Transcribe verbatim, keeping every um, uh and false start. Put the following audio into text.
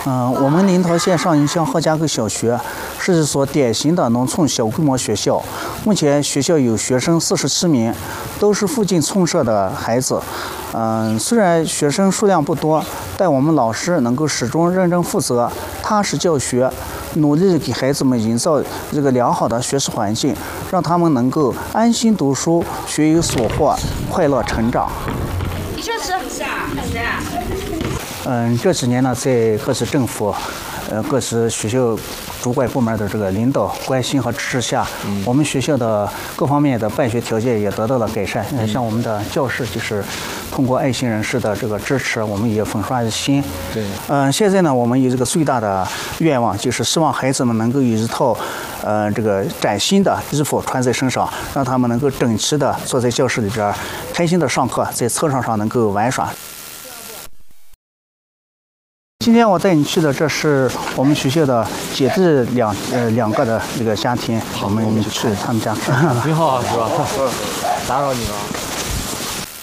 嗯，我们临洮县上营乡贺家沟小学是一所典型的农村小规模学校。目前学校有学生四十七名，都是附近村社的孩子。嗯，虽然学生数量不多，但我们老师能够始终认真负责、踏实教学，努力给孩子们营造这个良好的学习环境，让他们能够安心读书、学有所获、快乐成长。 你去吃是啊？是啊。 嗯，这几年呢，在各级政府、呃各级学校主管部门的这个领导关心和支持下，嗯、我们学校的各方面的办学条件也得到了改善。嗯、像我们的教室，就是通过爱心人士的这个支持，我们也粉刷了新。 对。 嗯、呃，现在呢，我们有这个最大的愿望，就是希望孩子们能够有一套，呃，这个崭新的衣服穿在身上，让他们能够整齐的坐在教室里边，开心的上课，在操场上能够玩耍。今天我带你去的，这是我们学校的姐弟两呃两个的这个家庭，我们去他们家看。 你好，是吧？打扰你了。